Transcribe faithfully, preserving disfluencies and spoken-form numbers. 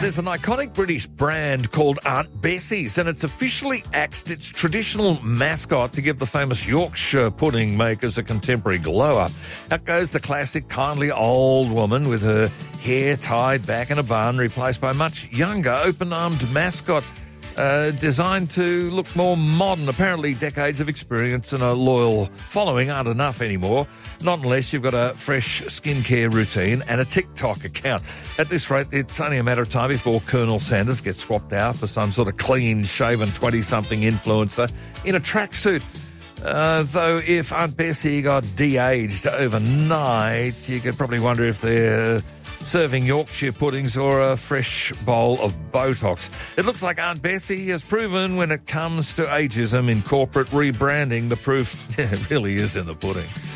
There's an iconic British brand called Aunt Bessie's, and it's officially axed its traditional mascot to give the famous Yorkshire pudding makers a contemporary glow-up. Out goes the classic kindly old woman with her hair tied back in a bun, replaced by a much younger, open-armed mascot uh, designed to look more modern. Apparently, decades of experience and a loyal following aren't enough anymore, not unless you've got a fresh skincare routine and a TikTok account. At this rate, it's only a matter of time before Colonel Sanders gets swapped out for some sort of clean-shaven twenty-something influencer in a tracksuit. Uh, though if Aunt Bessie got de-aged overnight, you could probably wonder if they're serving Yorkshire puddings or a fresh bowl of Botox. It looks like Aunt Bessie has proven when it comes to ageism in corporate rebranding, the proof really is in the pudding.